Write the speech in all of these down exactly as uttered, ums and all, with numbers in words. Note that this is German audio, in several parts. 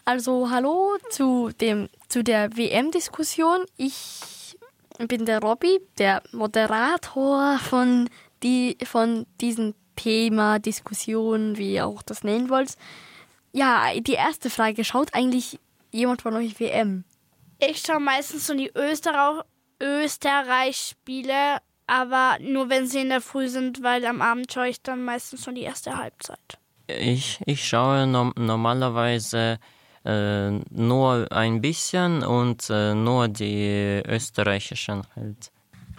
Also hallo zu dem zu der W M-Diskussion. Ich bin der Robby, der Moderator von die von diesem Thema Diskussion, wie ihr auch das nennen wollt. Ja, die erste Frage: Schaut eigentlich jemand von euch W M? Ich schaue meistens so die Österreich- Österreich-Spiele, aber nur wenn sie in der Früh sind, weil am Abend schaue ich dann meistens schon die erste Halbzeit. Ich, ich schaue no- normalerweise äh, nur ein bisschen und äh, nur die österreichischen halt.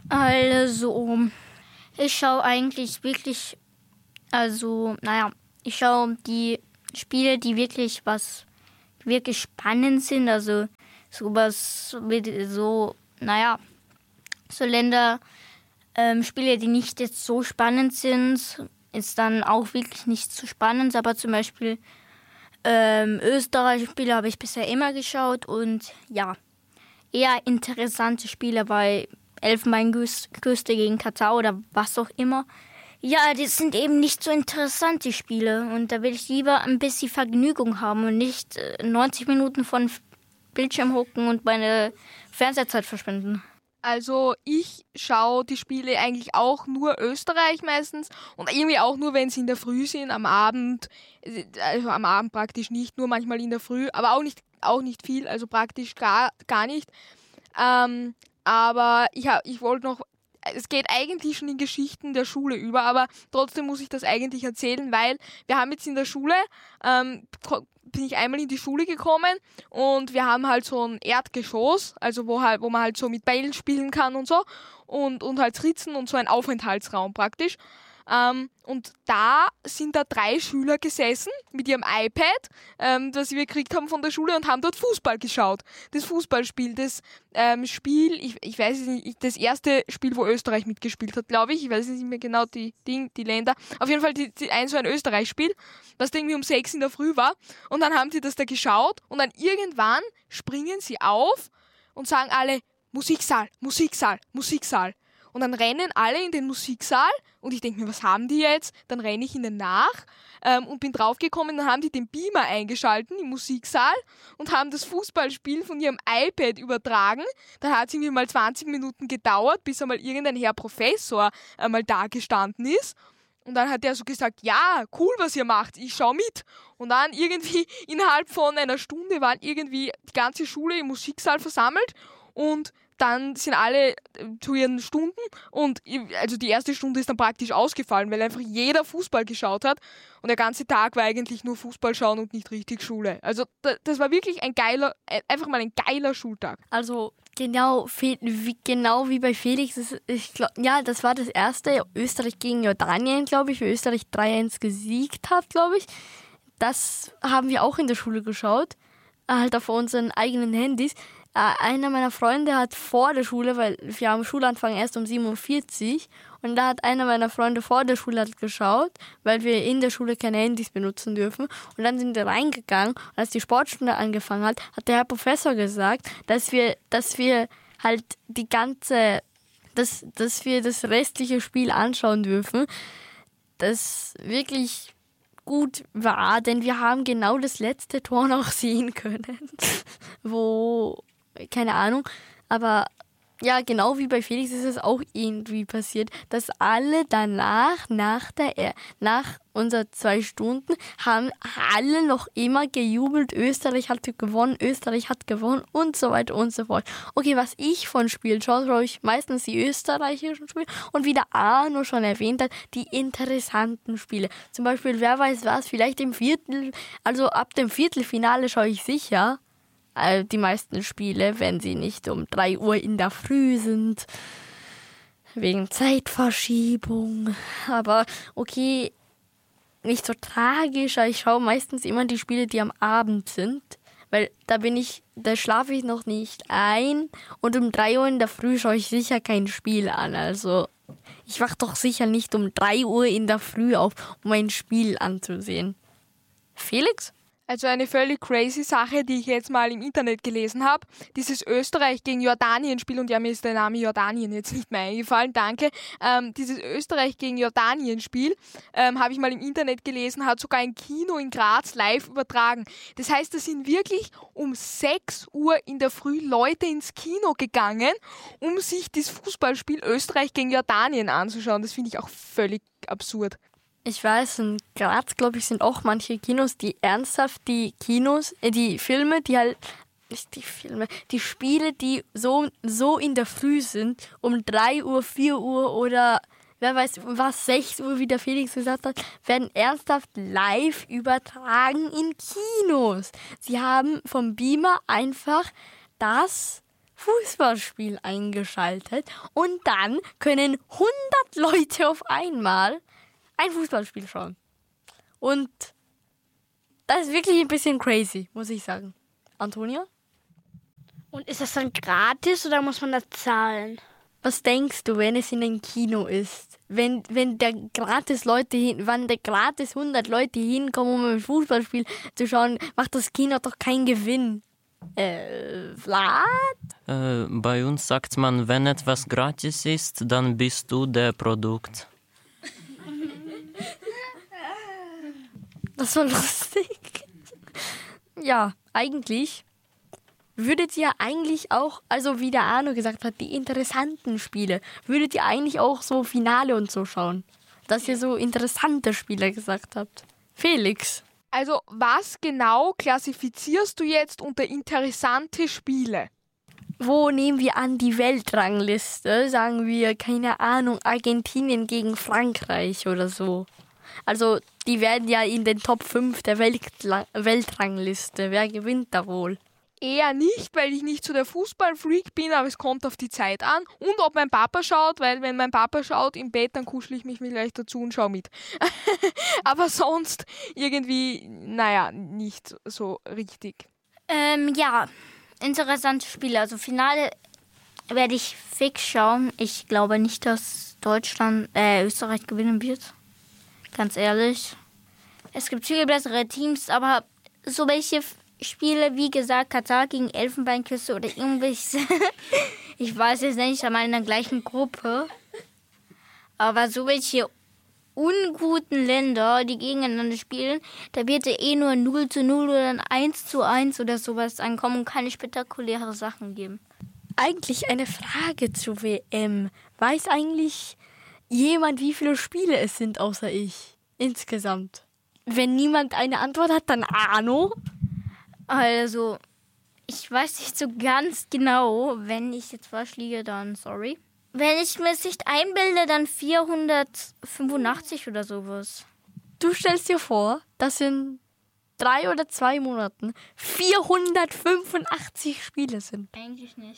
Also, ich schaue eigentlich wirklich, also, naja, ich schaue die Spiele, die wirklich was, wirklich spannend sind, also sowas mit so, naja, so Länder, ähm, Spiele, die nicht jetzt so spannend sind, ist dann auch wirklich nicht so spannend, aber zum Beispiel ähm, Österreich-Spiele habe ich bisher immer geschaut und ja, eher interessante Spiele bei Elfenbeinküste gegen Katar oder was auch immer. Ja, die sind eben nicht so interessant, die Spiele. Und da will ich lieber ein bisschen Vergnügung haben und nicht neunzig Minuten von Bildschirm hocken und meine Fernsehzeit verschwenden. Also ich schaue die Spiele eigentlich auch nur Österreich meistens und irgendwie auch nur, wenn sie in der Früh sind, am Abend. Also am Abend praktisch nicht, nur manchmal in der Früh, aber auch nicht, auch nicht viel, also praktisch gar, gar nicht. Ähm, aber ich, hab, ich wollte noch, es geht eigentlich schon in Geschichten der Schule über, aber trotzdem muss ich das eigentlich erzählen, weil wir haben jetzt in der Schule, ähm, bin ich einmal in die Schule gekommen und wir haben halt so ein Erdgeschoss, also wo halt, wo man halt so mit Bällen spielen kann und so und, und halt Ritzen und so ein Aufenthaltsraum praktisch. Ähm, und da sind da drei Schüler gesessen mit ihrem iPad, ähm, das wir gekriegt haben von der Schule und haben dort Fußball geschaut. Das Fußballspiel, das ähm, Spiel, ich, ich weiß es nicht, das erste Spiel, wo Österreich mitgespielt hat, glaube ich. Ich weiß nicht mehr genau die, die, die Länder. Auf jeden Fall die, die, ein so ein Österreich-Spiel, was da irgendwie um sechs in der Früh war. Und dann haben sie das da geschaut und dann irgendwann springen sie auf und sagen alle Musiksaal, Musiksaal, Musiksaal. Und dann rennen alle in den Musiksaal und ich denke mir, was haben die jetzt? Dann renne ich ihnen nach ähm, und bin draufgekommen, dann haben die den Beamer eingeschalten im Musiksaal und haben das Fußballspiel von ihrem iPad übertragen. Da hat es irgendwie mal zwanzig Minuten gedauert, bis einmal irgendein Herr Professor einmal da gestanden ist. Und dann hat er so gesagt, ja, cool, was ihr macht, ich schau mit. Und dann irgendwie innerhalb von einer Stunde waren irgendwie die ganze Schule im Musiksaal versammelt und dann sind alle zu ihren Stunden und also die erste Stunde ist dann praktisch ausgefallen, weil einfach jeder Fußball geschaut hat und der ganze Tag war eigentlich nur Fußball schauen und nicht richtig Schule. Also das war wirklich ein geiler, einfach mal ein geiler Schultag. Also genau wie, genau wie bei Felix, ist, ich glaub, ja, das war das erste, Österreich gegen Jordanien, glaube ich, wie Österreich drei eins gesiegt hat, glaube ich. Das haben wir auch in der Schule geschaut, halt auf unseren eigenen Handys. Einer meiner Freunde hat vor der Schule, weil wir haben Schulanfang erst um sieben Uhr vierzig und da hat einer meiner Freunde vor der Schule halt geschaut, weil wir in der Schule keine Handys benutzen dürfen und dann sind wir reingegangen und als die Sportstunde angefangen hat, hat der Herr Professor gesagt, dass wir, dass wir halt die ganze, dass, dass wir das restliche Spiel anschauen dürfen, das wirklich gut war, denn wir haben genau das letzte Tor noch sehen können, wo keine Ahnung, aber ja, genau wie bei Felix ist es auch irgendwie passiert, dass alle danach, nach der, nach unseren zwei Stunden, haben alle noch immer gejubelt, Österreich hat gewonnen, Österreich hat gewonnen und so weiter und so fort. Okay, was ich von Spielen schaue, schaue ich meistens die österreichischen Spiele und wie der Arno schon erwähnt hat, die interessanten Spiele. Zum Beispiel, wer weiß was, vielleicht im Viertel, also ab dem Viertelfinale schaue ich sicher die meisten Spiele, wenn sie nicht um drei Uhr in der Früh sind, wegen Zeitverschiebung. Aber okay, nicht so tragisch, ich schaue meistens immer die Spiele, die am Abend sind, weil da bin ich, da schlafe ich noch nicht ein und um drei Uhr in der Früh schaue ich sicher kein Spiel an. Also ich wache doch sicher nicht um drei Uhr in der Früh auf, um ein Spiel anzusehen. Felix? Also eine völlig crazy Sache, die ich jetzt mal im Internet gelesen habe. Dieses Österreich gegen Jordanien-Spiel, und ja, mir ist der Name Jordanien jetzt nicht mehr eingefallen, danke. Ähm, dieses Österreich gegen Jordanien-Spiel ähm, habe ich mal im Internet gelesen, hat sogar ein Kino in Graz live übertragen. Das heißt, da sind wirklich um sechs Uhr in der Früh Leute ins Kino gegangen, um sich das Fußballspiel Österreich gegen Jordanien anzuschauen. Das finde ich auch völlig absurd. Ich weiß, in Graz, glaube ich, sind auch manche Kinos, die ernsthaft die Kinos, äh, die Filme, die halt, nicht die Filme, die Spiele, die so, so in der Früh sind, um drei Uhr, vier Uhr oder wer weiß was, sechs Uhr, wie der Felix gesagt hat, werden ernsthaft live übertragen in Kinos. Sie haben vom Beamer einfach das Fußballspiel eingeschaltet und dann können hundert Leute auf einmal ein Fußballspiel schauen. Und das ist wirklich ein bisschen crazy, muss ich sagen. Antonia? Und ist das dann gratis oder muss man da zahlen? Was denkst du, wenn es in einem Kino ist? Wenn, wenn der gratis Leute hin, wann der gratis hundert Leute hinkommen, um ein Fußballspiel zu schauen, macht das Kino doch keinen Gewinn. Äh, Vlad? Äh, bei uns sagt man, wenn etwas gratis ist, dann bist du der Produkt. Das war lustig. Ja, eigentlich würdet ihr eigentlich auch, also wie der Arno gesagt hat, die interessanten Spiele, würdet ihr eigentlich auch so Finale und so schauen? Dass ihr so interessante Spiele gesagt habt. Felix? Also was genau klassifizierst du jetzt unter interessante Spiele? Wo nehmen wir an die Weltrangliste? Sagen wir, keine Ahnung, Argentinien gegen Frankreich oder so. Also die werden ja in den Top fünf der Weltla- Weltrangliste. Wer gewinnt da wohl? Eher nicht, weil ich nicht so der Fußballfreak bin, aber es kommt auf die Zeit an. Und ob mein Papa schaut, weil wenn mein Papa schaut im Bett, dann kuschel ich mich vielleicht dazu und schau mit. Aber sonst irgendwie, naja, nicht so richtig. Ähm, ja, interessante Spiele. Also Finale werde ich fix schauen. Ich glaube nicht, dass Deutschland, äh, Österreich gewinnen wird. Ganz ehrlich. Es gibt viel bessere Teams, aber so welche Spiele, wie gesagt, Katar gegen Elfenbeinküste oder irgendwelche, ich weiß jetzt nicht, einmal in der gleichen Gruppe, aber so welche unguten Länder, die gegeneinander spielen, da wird ja eh nur null zu null oder ein eins zu eins oder sowas ankommen und keine spektakuläre Sachen geben. Eigentlich eine Frage zur W M. Weiß eigentlich jemand, wie viele Spiele es sind, außer ich? Insgesamt. Wenn niemand eine Antwort hat, dann Arno. Also, ich weiß nicht so ganz genau. Wenn ich jetzt falsch liege, dann sorry. Wenn ich mir es nicht einbilde, dann vierhundertfünfundachtzig oder sowas. Du stellst dir vor, dass in drei oder zwei Monaten vierhundertfünfundachtzig Spiele sind. Eigentlich nicht.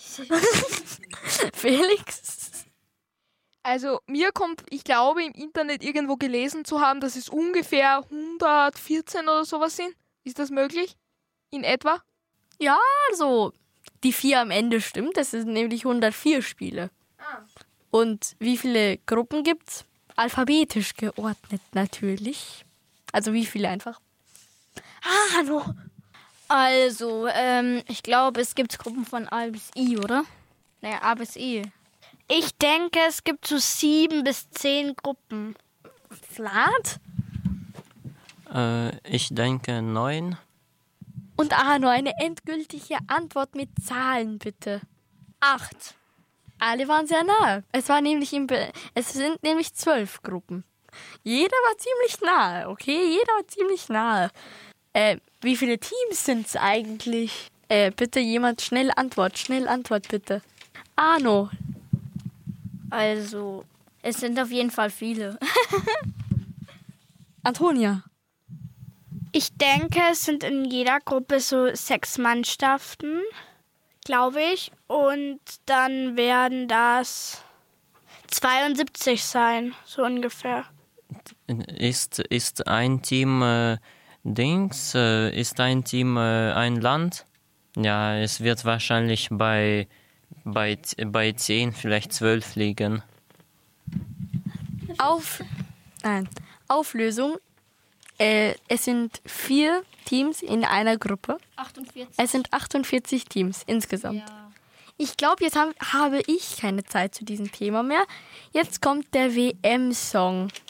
Felix? Also mir kommt, ich glaube, im Internet irgendwo gelesen zu haben, dass es ungefähr hundertvierzehn oder sowas sind. Ist das möglich? In etwa? Ja, also die vier am Ende stimmt. Das sind nämlich hundertvier Spiele. Ah. Und wie viele Gruppen gibt's? Alphabetisch geordnet natürlich. Also wie viele einfach? Ah, hallo. Also, ähm, ich glaube, es gibt Gruppen von A bis I, oder? Naja, A bis I. Ich denke, es gibt so sieben bis zehn Gruppen. Vlad? Äh, ich denke neun. Und Arno, eine endgültige Antwort mit Zahlen, bitte. Acht. Alle waren sehr nahe. Es war nämlich im Be- es sind nämlich zwölf Gruppen. Jeder war ziemlich nahe, okay? Jeder war ziemlich nahe. Äh, wie viele Teams sind es eigentlich? Äh, bitte jemand schnell Antwort, schnell Antwort, bitte. Arno. Also, es sind auf jeden Fall viele. Antonia. Ich denke, es sind in jeder Gruppe so sechs Mannschaften, glaube ich. Und dann werden das zweiundsiebzig sein, so ungefähr. Ist, ist ein Team äh, Dings? Äh, ist ein Team äh, ein Land? Ja, es wird wahrscheinlich bei, bei, bei zehn, vielleicht zwölf liegen. Auf, nein, Auflösung. Äh, es sind vier Teams in einer Gruppe. achtundvierzig. Es sind achtundvierzig Teams insgesamt. Ja. Ich glaube, jetzt hab, habe ich keine Zeit zu diesem Thema mehr. Jetzt kommt der W M-Song.